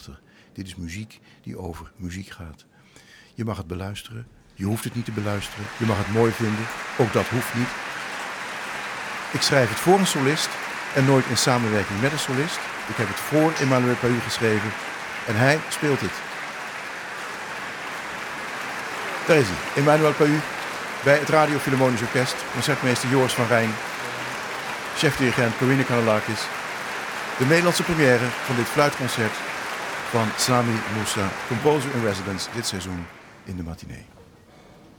achter. Dit is muziek die over muziek gaat. Je mag het beluisteren. Je hoeft het niet te beluisteren. Je mag het mooi vinden. Ook dat hoeft niet. Ik schrijf het voor een solist en nooit in samenwerking met een solist. Ik heb het voor Emmanuel Pahud geschreven en hij speelt het. Daar is hij, Emmanuel Pahud, bij het Radio Philharmonisch Orkest, concertmeester Joris van Rijn, chef-dirigent Corinne Kanellakis. De Nederlandse première van dit fluitconcert van Sami Moussa, composer in residence dit seizoen in de matinee.